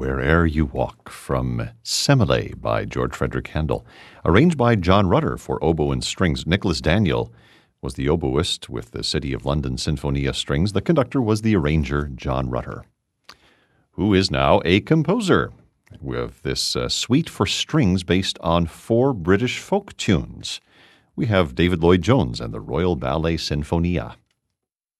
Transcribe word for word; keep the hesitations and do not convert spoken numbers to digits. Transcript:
Where'er You Walk from Semele by George Frederick Handel, arranged by John Rutter for oboe and strings. Nicholas Daniel was the oboist with the City of London Sinfonia Strings. The conductor was the arranger, John Rutter, who is now a composer with this uh, suite for strings based on four British folk tunes. We have David Lloyd-Jones and the Royal Ballet Sinfonia.